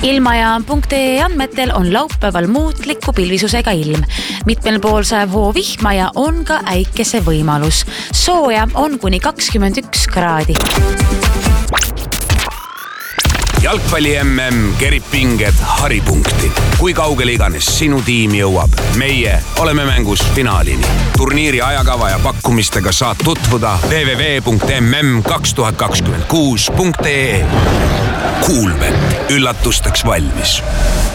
Ilmajaam.ee andmetel on laupäeval muutliku pilvisusega ilm. Mitmel pool sajab hoovihma ja on ka äikese võimalus. Sooja on kuni 21 kraadi. Jalgpalli MM kerib pinged haripunkti. Kui kaugele iganes sinu tiim jõuab, meie oleme mängus finaalini. Turniiri ajakava ja pakkumistega saad tutvuda www.mm2026.ee. Kuulbet, üllatusteks valmis.